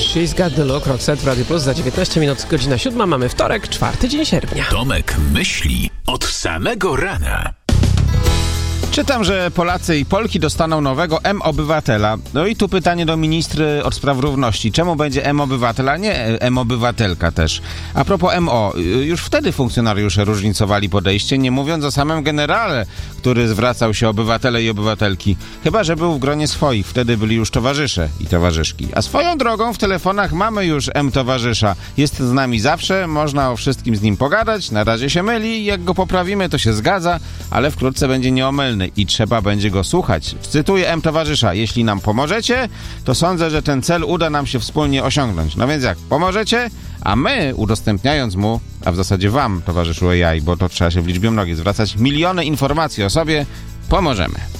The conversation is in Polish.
She's Got the Look, Roxette w Radio Plus za 19 minut, godzina 7. Mamy wtorek, 4 dzień sierpnia. Tomek myśli od samego rana. Czytam, że Polacy i Polki dostaną nowego M-Obywatela. No i tu pytanie do ministry od spraw równości. Czemu będzie M-Obywatel, a nie M-Obywatelka też? A propos MO, już wtedy funkcjonariusze różnicowali podejście, nie mówiąc o samym generale, który zwracał się obywatele i obywatelki. Chyba że był w gronie swoich, wtedy byli już towarzysze i towarzyszki. A swoją drogą w telefonach mamy już M-towarzysza. Jest z nami zawsze, można o wszystkim z nim pogadać, na razie się myli, jak go poprawimy to się zgadza, ale wkrótce będzie nieomylny i trzeba będzie go słuchać. Cytuję M-towarzysza: jeśli nam pomożecie, to sądzę, że ten cel uda nam się wspólnie osiągnąć. No więc jak, pomożecie? A my, udostępniając mu, a w zasadzie wam, towarzyszu AI, bo to trzeba się w liczbie mnogiej zwracać, miliony informacji o sobie, pomożemy.